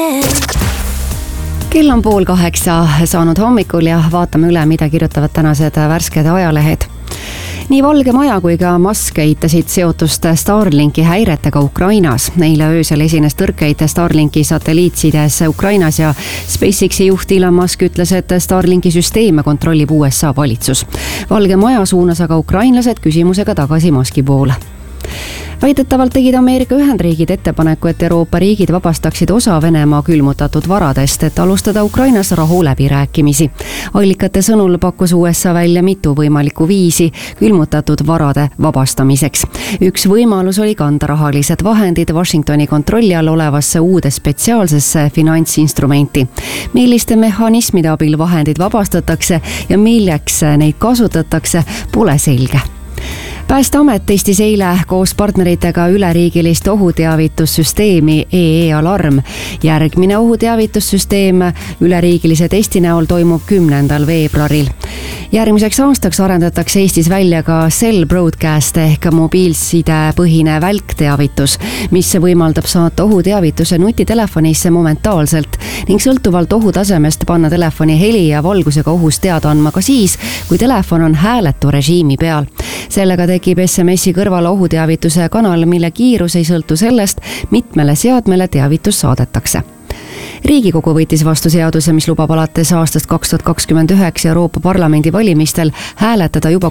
Kell on 7:30 saanud hommikul ja vaatame üle, mida kirjutavad tänased värsked ajalehed. Nii Valge Maja kui ka Musk eitasid seotust Starlinki häiretega Ukrainas. Eile öösel esines tõrkeid Starlinki satelliitsides Ukrainas ja SpaceXi juht Elon Musk ütles, et Starlinki süsteeme kontrollib USA valitsus. Valge Maja suunas aga ukrainlased küsimusega tagasi Muski poole. Väidetavalt tegid Ameerika Ühendriigid ettepaneku, et Euroopa riigid vabastaksid osa Venemaa külmutatud varadest, et alustada Ukrainas rahu läbirääkimisi. Allikate sõnul pakkus USA välja mitu võimalikku viisi külmutatud varade vabastamiseks. Üks võimalus oli kanda rahalised vahendid Washingtoni kontrolli all olevasse uude spetsiaalsesse finantsinstrumenti. Milliste mehhanismide abil vahendid vabastatakse ja milleks neid kasutatakse, pole selge. Päästeamet testis eile koos partneritega üleriigilist ohuteavitussüsteemi EE-alarm. Järgmine ohuteavitussüsteem üleriigilise testi näol toimub 10. veebruaril. Järgmiseks aastaks arendatakse Eestis välja ka Cell Broadcast ehk mobiilsidepõhine välkteavitus, mis võimaldab saata ohuteavituse nutitelefonisse momentaalselt ning sõltuvalt ohutasemest panna telefoni heli ja valgusega ohust teada andma ka siis, kui telefon on hääletu režiimi peal. Sellega tekib SMS-i kõrval ohuteavituse kanal, mille kiirus ei sõltu sellest, mitmele seadmele teavitus saadetakse. Riigikogu võttis vastu seaduse, mis lubab alates aastast 2029 Euroopa Parlamendi valimistel hääletada juba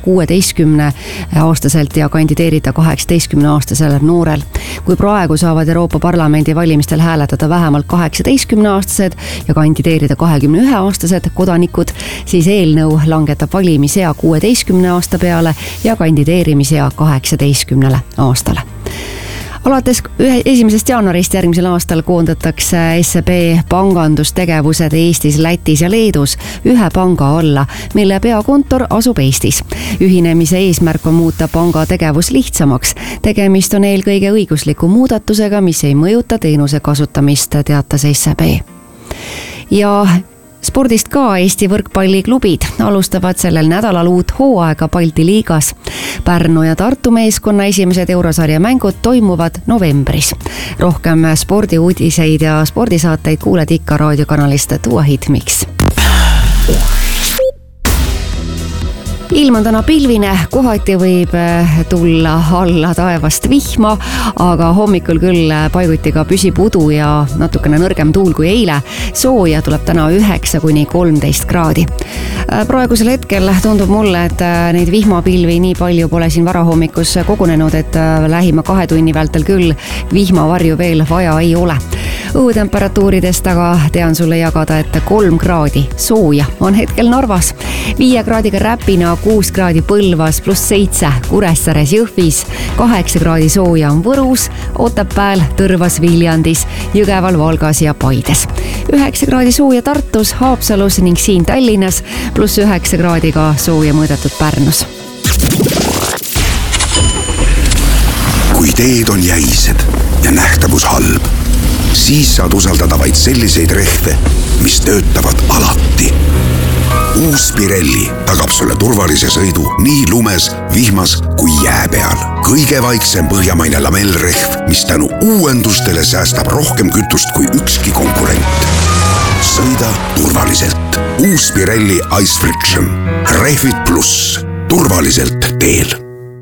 16-aastaselt ja kandideerida 18-aastasel noorel. Kui praegu saavad Euroopa Parlamendi valimistel hääletada vähemalt 18-aastased ja kandideerida 21-aastased kodanikud, siis eelnõu langetab valimisea 16 aasta peale ja kandideerimisea 18 aastale. Alates 1. jaanuarist järgmisel aastal koondatakse SEB pangandustegevused Eestis, Lätis ja Leedus ühe panga alla, mille peakontor asub Eestis. Ühinemise eesmärk on muuta panga tegevus lihtsamaks. Tegemist on eelkõige õigusliku muudatusega, mis ei mõjuta teenuse kasutamist, teatas SEB. Ja spordist ka Eesti võrkpalliklubid alustavad sellel nädalal uut hooaega Balti liigas. Pärnu ja Tartu meeskonna esimesed eurosarja mängud toimuvad novembris. Rohkem spordiuudiseid ja spordisaateid kuuled ikka raadiokanalist Tuua Hitmix. Ilm on täna pilvine, kohati võib tulla alla taevast vihma, aga hommikul küll paiguti ka püsib udu ja natukene nõrgem tuul kui eile. Sooja tuleb täna 9–13 kraadi. Praegusel hetkel tundub mulle, et neid vihmapilvi nii palju pole siin varahommikus kogunenud, et lähima 2 tunni vältel küll vihmavarju veel vaja ei ole. Õhutemperatuuridest aga tean sulle jagada, et 3 kraadi sooja on hetkel Narvas, 5 kraadiga Räpina, 6 kraadi Põlvas, +7 Kuressaares, Jõhvis, 8 kraadi sooja on Võrus, Otepääl, Tõrvas, Viljandis, Jõgeval, Valgas ja Paides. 9 kraadi sooja Tartus, Haapsalus ning siin Tallinnas, +9 kraadiga sooja mõõdetud Pärnus. Kui teed on jäised ja nähtavus halb, siis saad usaldada vaid selliseid rehve, mis töötavad alati. Uus Pirelli tagab sulle turvalise sõidu nii lumes, vihmas kui jää peal. Kõige vaiksem põhjamaine lamellrehv, mis tänu uuendustele säästab rohkem kütust kui ükski konkurent. Sõida turvaliselt. Uus Pirelli Ice Friction. Rehvid pluss. Turvaliselt teel.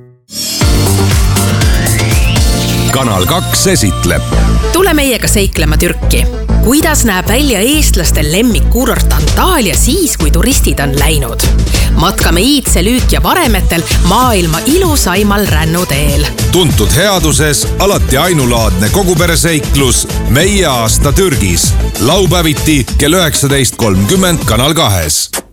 Kanal 2 esitleb. Tule meiega seiklema Türki. Kuidas näeb välja eestlaste lemmikkuurort Antalya siis, kui turistid on läinud? Matkame iidse Lüük ja Varemetel maailma ilusaimal rännuteel. Tuntud headuses alati ainulaadne kogupereseiklus Meie aasta Türgis. Laupäeviti kell 19.30 Kanal 2.